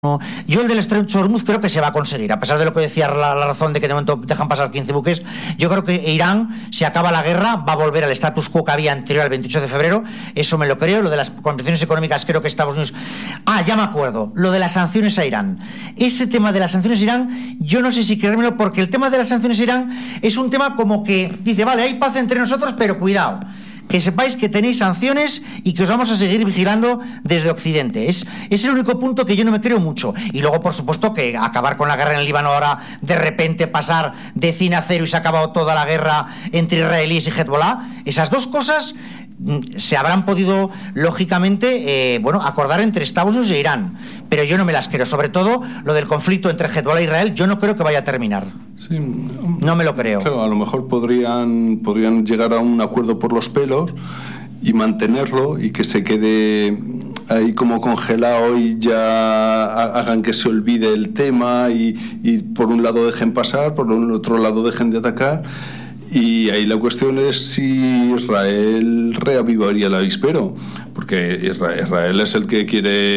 No, yo el del Estrecho de Hormuz creo que se va a conseguir, a pesar de lo que decía la razón de que de momento dejan pasar 15 buques. Yo creo que Irán, si acaba la guerra, va a volver al status quo que había anterior al 28 de febrero. Eso me lo creo. Lo de las condiciones económicas, creo que Estados Unidos... ya me acuerdo, lo de las sanciones a Irán. Ese tema de las sanciones a Irán, yo no sé si creérmelo, porque el tema de las sanciones a Irán es un tema como que dice, vale, hay paz entre nosotros, pero cuidado, que sepáis que tenéis sanciones y que os vamos a seguir vigilando desde Occidente. Es el único punto que yo no me creo mucho. Y luego, por supuesto, que acabar con la guerra en el Líbano ahora, de repente pasar de 100 a 0 y se ha acabado toda la guerra entre israelíes y Hezbollah, esas dos cosas se habrán podido, lógicamente, acordar entre Estados Unidos e Irán. Pero yo no me las creo. Sobre todo, lo del conflicto entre Hezbollah e Israel, yo no creo que vaya a terminar. Sí, no me lo creo. Claro, a lo mejor podrían llegar a un acuerdo por los pelos y mantenerlo y que se quede ahí como congelado y ya hagan que se olvide el tema y por un lado dejen pasar, por el otro lado dejen de atacar. Y ahí la cuestión es si Israel reavivaría el avispero, porque Israel es el que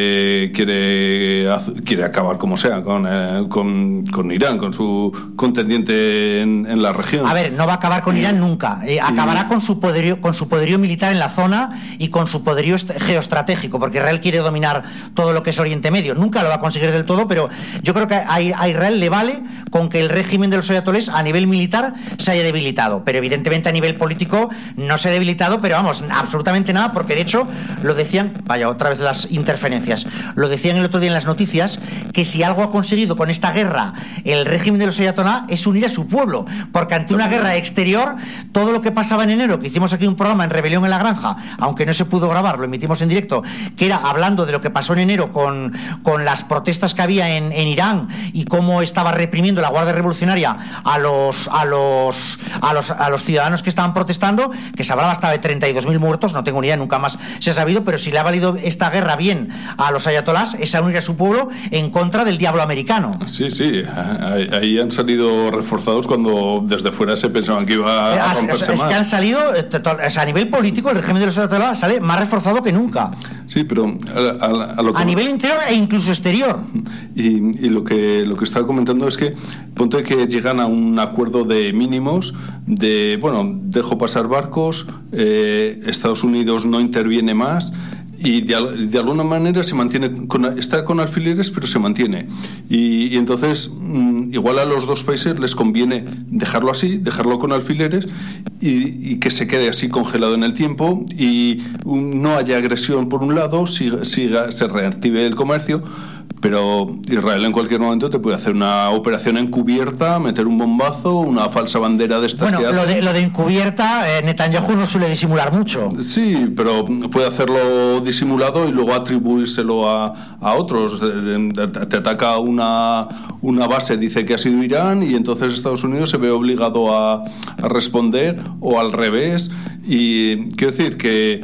quiere acabar como sea con Irán, con su contendiente en la región. A ver, no va a acabar con Irán nunca. Acabará con su poderío militar en la zona y con su poderío geoestratégico, porque Israel quiere dominar todo lo que es Oriente Medio. Nunca lo va a conseguir del todo, pero yo creo que a Israel le vale con que el régimen de los ayatolés a nivel militar se haya debilitado. Pero evidentemente a nivel político no se ha debilitado, pero vamos, absolutamente nada, porque de hecho lo decían, vaya, otra vez las interferencias, lo decían el otro día en las noticias, que si algo ha conseguido con esta guerra el régimen de los ayatolá es unir a su pueblo, porque ante una guerra exterior, todo lo que pasaba en enero, que hicimos aquí un programa en Rebelión en la Granja, aunque no se pudo grabar, lo emitimos en directo, que era hablando de lo que pasó en enero con las protestas que había en Irán y cómo estaba reprimiendo la Guardia Revolucionaria a los ciudadanos que estaban protestando, que se hablaba hasta de 32.000 muertos, no tengo ni idea, nunca más se ha sabido, pero si le ha valido esta guerra bien a los ayatolás, es a unir a su pueblo en contra del diablo americano. Sí, ahí han salido reforzados cuando desde fuera se pensaban que iba a romperse más. Es que han salido, a nivel político, el régimen de los ayatolás sale más reforzado que nunca. Sí, pero a nivel interior e incluso exterior. Y lo que estaba comentando es que ponte que llegan a un acuerdo de mínimos dejo pasar barcos, Estados Unidos no interviene más y de alguna manera se mantiene, está con alfileres, pero se mantiene. Y entonces, igual a los dos países les conviene dejarlo así, dejarlo con alfileres y que se quede así congelado en el tiempo y no haya agresión por un lado, se reactive el comercio. Pero Israel en cualquier momento te puede hacer una operación encubierta, meter un bombazo, una falsa bandera de estas. Bueno, lo de encubierta, Netanyahu no suele disimular mucho. Sí, pero puede hacerlo disimulado y luego atribuírselo a otros. Te ataca una base, dice que ha sido Irán, y entonces Estados Unidos se ve obligado a responder, o al revés. Y quiero decir que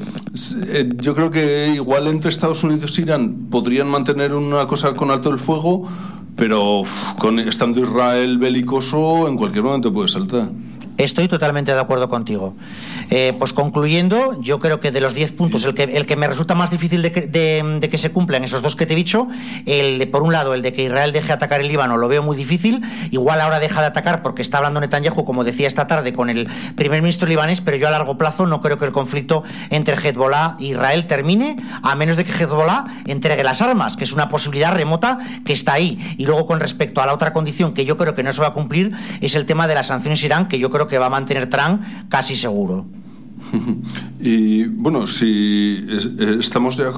yo creo que igual entre Estados Unidos e Irán podrían mantener una cosa con alto el fuego, pero estando Israel belicoso en cualquier momento puede saltar. Estoy totalmente de acuerdo contigo. Pues concluyendo, yo creo que de los 10 puntos, el que me resulta más difícil de que se cumplan, esos dos que te he dicho, por un lado, el de que Israel deje de atacar el Líbano, lo veo muy difícil. Igual ahora deja de atacar porque está hablando Netanyahu, como decía esta tarde, con el primer ministro libanés, pero yo a largo plazo no creo que el conflicto entre Hezbollah e Israel termine, a menos de que Hezbollah entregue las armas, que es una posibilidad remota que está ahí. Y luego, con respecto a la otra condición que yo creo que no se va a cumplir, es el tema de las sanciones a Irán, que yo creo que va a mantener Trump casi seguro. Y bueno, si estamos ya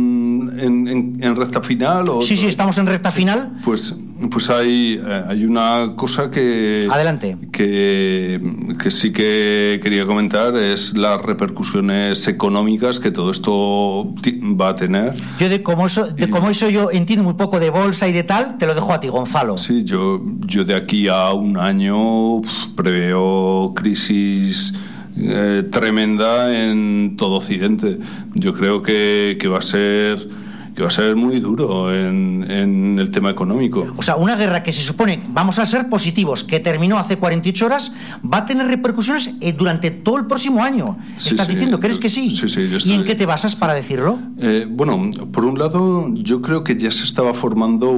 en recta final sí, estamos en recta final. Pues hay una cosa que adelante que sí que quería comentar, es las repercusiones económicas que todo esto va a tener. Yo de cómo eso yo entiendo muy poco de bolsa y de tal, te lo dejo a ti, Gonzalo. Sí, yo de aquí a un año preveo crisis tremenda en todo Occidente. Yo creo que va a ser va a ser muy duro en el tema económico. O sea, una guerra que se supone, vamos a ser positivos, que terminó hace 48 horas, va a tener repercusiones durante todo el próximo año. Sí, ¿Estás sí, diciendo? ¿Crees que sí? Sí, yo ¿Y en qué te basas para decirlo? Bueno, por un lado, yo creo que ya se estaba formando